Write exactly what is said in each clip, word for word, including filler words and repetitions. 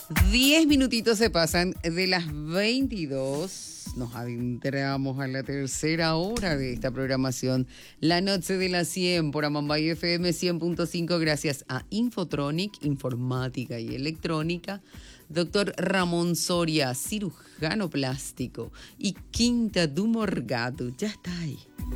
Diez minutitos se pasan de las veintidós. Nos adentramos a la tercera hora de esta programación. La noche de las cien por Amambay F M cien punto cinco, gracias a Infotronic, Informática y Electrónica. Doctor Ramón Soria, cirujano plástico. Y Quinta do Morgado, ya está ahí.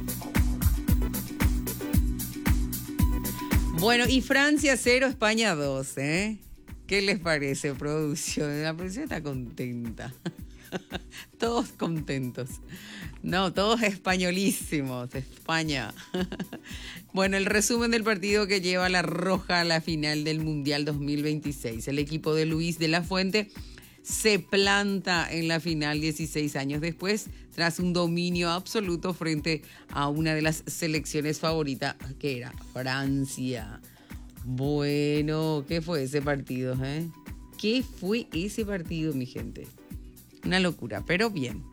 Bueno, y Francia cero, España dos, ¿eh? ¿Qué les parece, producción? La producción está contenta. Todos contentos. No, todos españolísimos. España. Bueno, el resumen del partido que lleva a la Roja a la final del Mundial dos mil veintiséis. El equipo de Luis de la Fuente se planta en la final dieciséis años después, tras un dominio absoluto frente a una de las selecciones favoritas, que era Francia. Bueno, ¿qué fue ese partido, eh? ¿Qué fue ese partido, mi gente? Una locura, pero bien.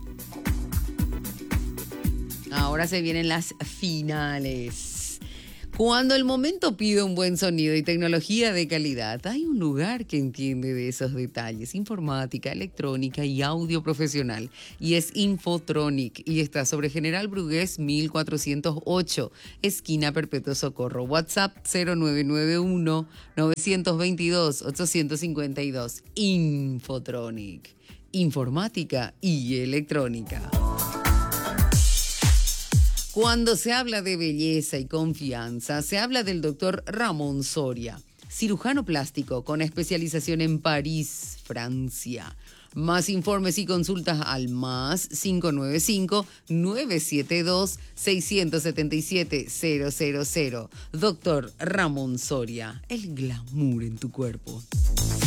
Ahora se vienen las finales. Cuando el momento pide un buen sonido y tecnología de calidad, hay un lugar que entiende de esos detalles: informática, electrónica y audio profesional. Y es Infotronic, y está sobre General Brugués mil cuatrocientos ocho, esquina Perpetuo Socorro. WhatsApp cero nueve nueve uno, nueve dos dos, ocho cinco dos. Infotronic, informática y electrónica. Cuando se habla de belleza y confianza, se habla del doctor Ramón Soria, cirujano plástico con especialización en París, Francia. Más informes y consultas al más cinco nueve cinco, nueve siete dos, seis siete siete, cero cero cero. Doctor Ramón Soria, el glamour en tu cuerpo.